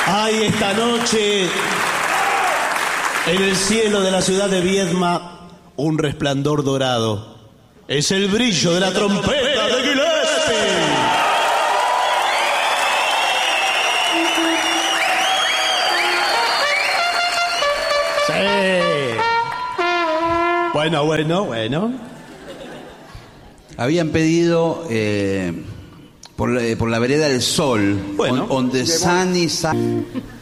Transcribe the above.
Hay esta noche en el cielo de la ciudad de Viedma un resplandor dorado. Es el brillo de la trompeta de Gillespie. Sí. Bueno. Habían pedido por la vereda del Sol, Bueno. on the sunny side.